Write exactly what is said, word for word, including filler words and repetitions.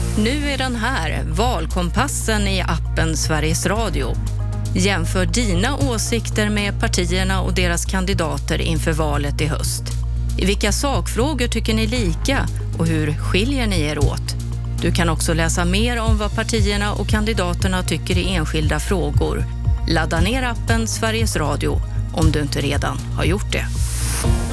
Nu är den här, valkompassen i appen Sveriges Radio. Jämför dina åsikter med partierna och deras kandidater inför valet i höst. I vilka sakfrågor tycker ni lika och hur skiljer ni er åt? Du kan också läsa mer om vad partierna och kandidaterna tycker i enskilda frågor. Ladda ner appen Sveriges Radio om du inte redan har gjort det.